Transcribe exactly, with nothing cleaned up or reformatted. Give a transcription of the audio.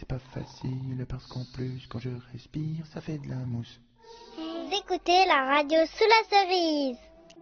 pas facile parce qu'en plus, quand je respire, ça fait de la mousse. Vous écoutez la radio sous la cerise.